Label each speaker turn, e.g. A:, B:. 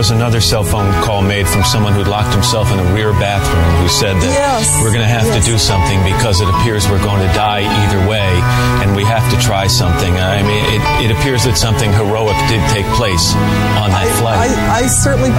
A: was another cell phone call made from someone who locked himself in a rear bathroom who said that we're going to have to do something because it appears we're going to die either way, and we have to try something. I mean, it appears that something heroic did take place on that flight.
B: I certainly